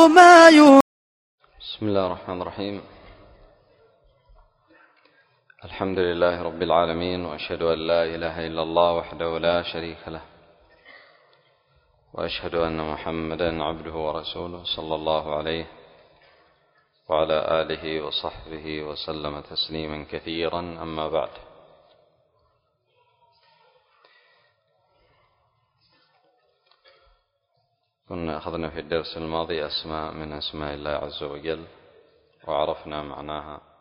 ما بسم الله الرحمن الرحيم. الحمد لله رب العالمين، وأشهد أن لا إله إلا الله وحده لا شريك له، وأشهد أن محمدا عبده ورسوله صلى الله عليه وعلى آله وصحبه وسلم تسليما كثيرا. أما بعد، كنا أخذنا في الدرس الماضي أسماء من أسماء الله عز وجل، وعرفنا معناها